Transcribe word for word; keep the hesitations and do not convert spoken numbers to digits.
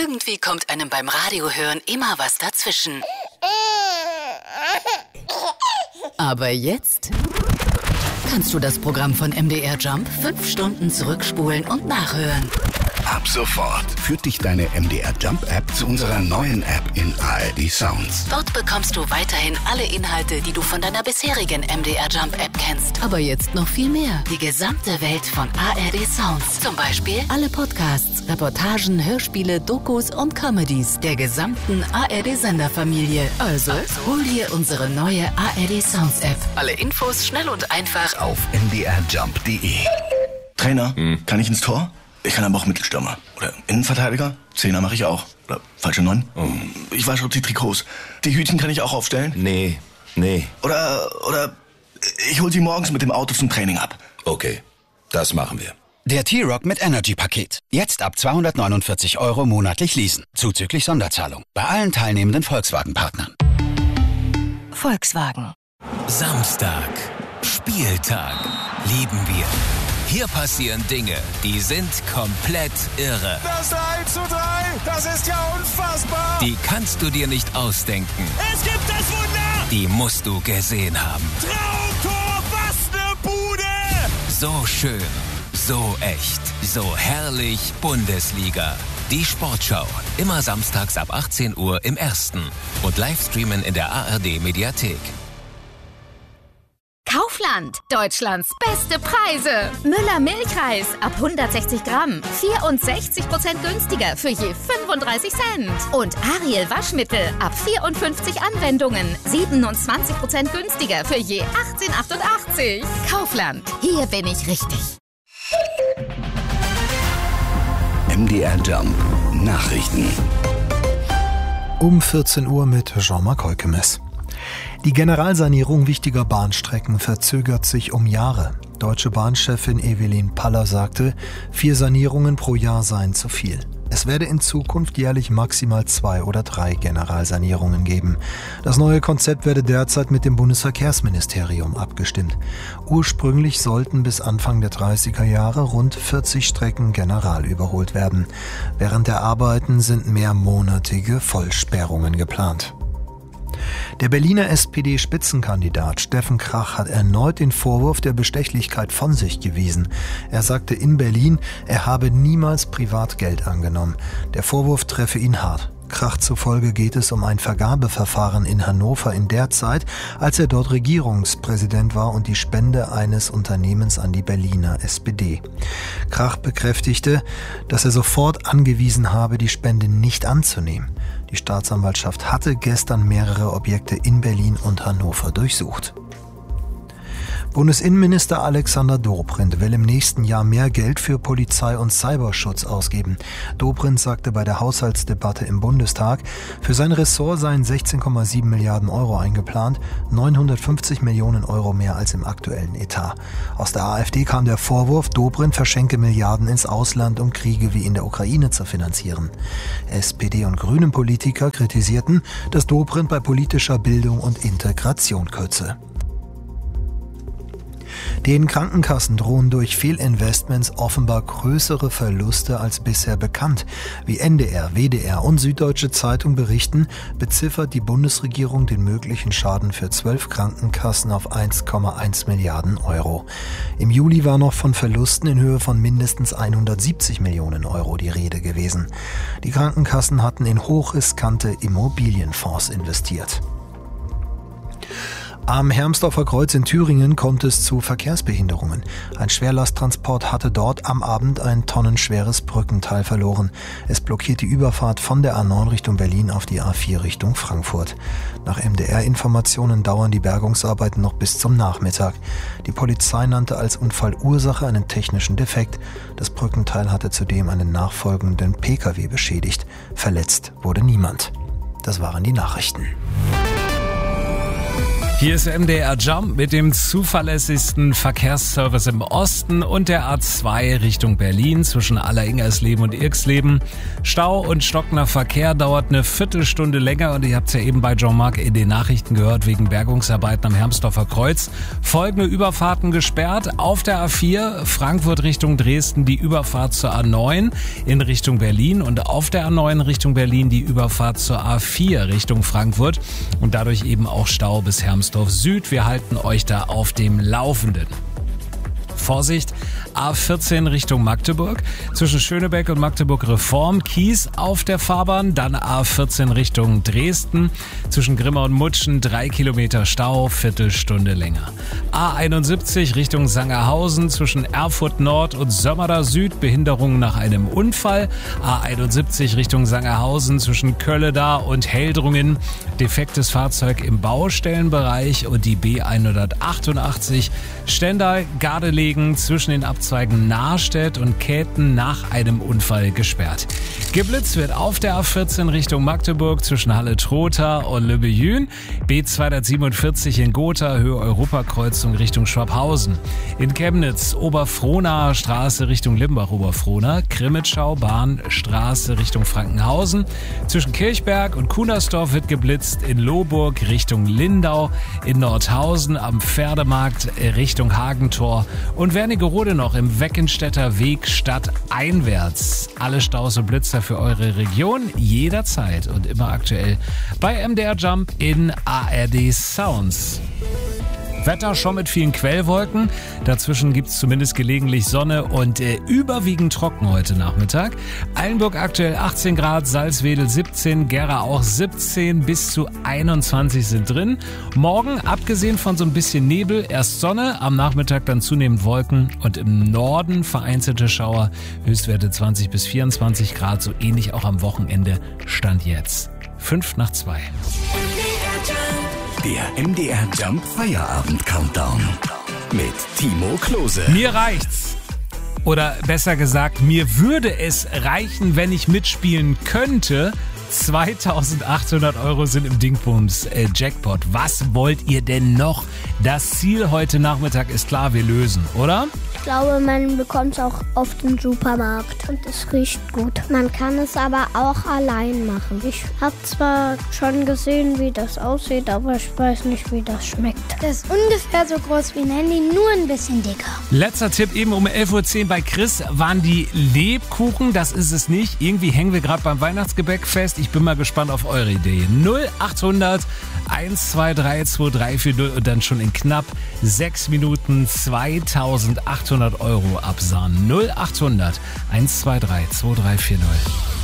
irgendwie kommt einem beim Radiohören immer was dazwischen. Aber jetzt kannst du das Programm von M D R Jump fünf Stunden zurückspulen und nachhören. Ab sofort führt dich deine M D R Jump App zu unserer neuen App in A R D Sounds. Dort bekommst du weiterhin alle Inhalte, die du von deiner bisherigen M D R Jump App kennst. Aber jetzt noch viel mehr. Die gesamte Welt von A R D Sounds. Zum Beispiel alle Podcasts, Reportagen, Hörspiele, Dokus und Comedies der gesamten A R D-Senderfamilie. Also, also hol dir unsere neue A R D Sounds App. Alle Infos schnell und einfach auf m d r jump punkt d e. Trainer, hm. kann ich ins Tor? Ich kann aber auch Mittelstürmer. Oder Innenverteidiger. Zehner mache ich auch. Oder falsche Neun. Oh. Ich wasche auch die Trikots. Die Hütchen kann ich auch aufstellen? Nee, nee. Oder, oder ich hol sie morgens mit dem Auto zum Training ab. Okay, das machen wir. Der T-Rock mit Energy-Paket. Jetzt ab zweihundertneunundvierzig Euro monatlich leasen. Zuzüglich Sonderzahlung. Bei allen teilnehmenden Volkswagen-Partnern. Volkswagen. Samstag. Spieltag. Lieben wir. Hier passieren Dinge, die sind komplett irre. Das eins zu drei, das ist ja unfassbar. Die kannst du dir nicht ausdenken. Es gibt das Wunder. Die musst du gesehen haben. Traumtor, was ne Bude. So schön, so echt, so herrlich Bundesliga. Die Sportschau, immer samstags ab achtzehn Uhr im Ersten und Livestreamen in der A R D-Mediathek. Kaufland, Deutschlands beste Preise. Müller Milchreis ab hundertsechzig Gramm, vierundsechzig Prozent günstiger für je fünfunddreißig Cent. Und Ariel Waschmittel ab vierundfünfzig Anwendungen, siebenundzwanzig Prozent günstiger für je achtzehn achtundachtzig. Kaufland, hier bin ich richtig. M D R Jump Nachrichten. Um vierzehn Uhr mit Jean-Marc Heukemes. Die Generalsanierung wichtiger Bahnstrecken verzögert sich um Jahre. Deutsche Bahnchefin Evelyn Paller sagte, vier Sanierungen pro Jahr seien zu viel. Es werde in Zukunft jährlich maximal zwei oder drei Generalsanierungen geben. Das neue Konzept werde derzeit mit dem Bundesverkehrsministerium abgestimmt. Ursprünglich sollten bis Anfang der dreißiger Jahre rund vierzig Strecken general überholt werden. Während der Arbeiten sind mehrmonatige Vollsperrungen geplant. Der Berliner S P D-Spitzenkandidat Steffen Krach hat erneut den Vorwurf der Bestechlichkeit von sich gewiesen. Er sagte in Berlin, er habe niemals Privatgeld angenommen. Der Vorwurf treffe ihn hart. Krach zufolge geht es um ein Vergabeverfahren in Hannover in der Zeit, als er dort Regierungspräsident war und die Spende eines Unternehmens an die Berliner S P D. Krach bekräftigte, dass er sofort angewiesen habe, die Spende nicht anzunehmen. Die Staatsanwaltschaft hatte gestern mehrere Objekte in Berlin und Hannover durchsucht. Bundesinnenminister Alexander Dobrindt will im nächsten Jahr mehr Geld für Polizei und Cyberschutz ausgeben. Dobrindt sagte bei der Haushaltsdebatte im Bundestag, für sein Ressort seien sechzehn Komma sieben Milliarden Euro eingeplant, neunhundertfünfzig Millionen Euro mehr als im aktuellen Etat. Aus der AfD kam der Vorwurf, Dobrindt verschenke Milliarden ins Ausland, um Kriege wie in der Ukraine zu finanzieren. S P D und Grünen-Politiker kritisierten, dass Dobrindt bei politischer Bildung und Integration kürze. Den Krankenkassen drohen durch Fehlinvestments offenbar größere Verluste als bisher bekannt. Wie N D R, W D R und Süddeutsche Zeitung berichten, beziffert die Bundesregierung den möglichen Schaden für zwölf Krankenkassen auf eins Komma eins Milliarden Euro. Im Juli war noch von Verlusten in Höhe von mindestens hundertsiebzig Millionen Euro die Rede gewesen. Die Krankenkassen hatten in hochriskante Immobilienfonds investiert. Am Hermsdorfer Kreuz in Thüringen kommt es zu Verkehrsbehinderungen. Ein Schwerlasttransport hatte dort am Abend ein tonnenschweres Brückenteil verloren. Es blockiert die Überfahrt von der A neun Richtung Berlin auf die A vier Richtung Frankfurt. Nach M D R-Informationen dauern die Bergungsarbeiten noch bis zum Nachmittag. Die Polizei nannte als Unfallursache einen technischen Defekt. Das Brückenteil hatte zudem einen nachfolgenden P K W beschädigt. Verletzt wurde niemand. Das waren die Nachrichten. Hier ist M D R Jump mit dem zuverlässigsten Verkehrsservice im Osten und der A zwei Richtung Berlin zwischen Aller-Ingersleben und Irksleben. Stau und stockender Verkehr dauert eine Viertelstunde länger und ihr habt es ja eben bei Jean-Marc in den Nachrichten gehört, wegen Bergungsarbeiten am Hermsdorfer Kreuz. Folgende Überfahrten gesperrt. Auf der A vier Frankfurt Richtung Dresden die Überfahrt zur A neun in Richtung Berlin und auf der A neun Richtung Berlin die Überfahrt zur A vier Richtung Frankfurt und dadurch eben auch Stau bis Hermsdorf Süd. Wir halten euch da auf dem Laufenden. Vorsicht, A vierzehn Richtung Magdeburg, zwischen Schönebeck und Magdeburg Reform, Kies auf der Fahrbahn, dann A vierzehn Richtung Dresden, zwischen Grimma und Mutschen drei Kilometer Stau, Viertelstunde länger. A einundsiebzig Richtung Sangerhausen, zwischen Erfurt Nord und Sömmerda Süd, Behinderung nach einem Unfall. A einundsiebzig Richtung Sangerhausen, zwischen Kölleda und Heldrungen, defektes Fahrzeug im Baustellenbereich und die B hundertachtundachtzig Stendal Gardelegen zwischen den Abzweigen Nahrstedt und Käthen nach einem Unfall gesperrt. Geblitzt wird auf der A vierzehn Richtung Magdeburg zwischen Halle-Trotha und Lübbejün, B zweihundertsiebenundvierzig in Gotha, Höhe Europakreuzung Richtung Schwabhausen. In Chemnitz Oberfrohnaer Straße Richtung Limbach-Oberfrohna, Krimitschau Bahnstraße Richtung Frankenhausen. Zwischen Kirchberg und Kunersdorf wird geblitzt, in Lohburg Richtung Lindau, in Nordhausen am Pferdemarkt Richtung Hagentor und Wernigerode noch im Weckenstädter Weg stadteinwärts. Alle Staus und Blitzer für eure Region jederzeit und immer aktuell bei M D R Jump in A R D Sounds. Wetter schon mit vielen Quellwolken. Dazwischen gibt es zumindest gelegentlich Sonne und äh, überwiegend trocken heute Nachmittag. Eilenburg aktuell achtzehn Grad, Salzwedel siebzehn, Gera auch siebzehn, bis zu einundzwanzig sind drin. Morgen, abgesehen von so ein bisschen Nebel, erst Sonne, am Nachmittag dann zunehmend Wolken und im Norden vereinzelte Schauer, Höchstwerte zwanzig bis vierundzwanzig Grad, so ähnlich auch am Wochenende, Stand jetzt. Fünf nach zwei. Der M D R Jump Feierabend Countdown mit Timo Klose. Mir reicht's. Oder besser gesagt, mir würde es reichen, wenn ich mitspielen könnte. zweitausendachthundert Euro sind im Dingsbums äh, Jackpot. Was wollt ihr denn noch? Das Ziel heute Nachmittag ist klar, wir lösen, oder? Ich glaube, man bekommt es auch auf dem Supermarkt und es riecht gut. Man kann es aber auch allein machen. Ich habe zwar schon gesehen, wie das aussieht, aber ich weiß nicht, wie das schmeckt. Das ist ungefähr so groß wie ein Handy, nur ein bisschen dicker. Letzter Tipp eben um elf Uhr zehn bei Chris waren die Lebkuchen. Das ist es nicht. Irgendwie hängen wir gerade beim Weihnachtsgebäck fest. Ich bin mal gespannt auf eure Idee. null achthundert eins zwei drei zwei drei vier null und dann schon in knapp sechs Minuten zweitausendachthundert Euro absahnen. null achthundert eins zwei drei zwei drei vier null.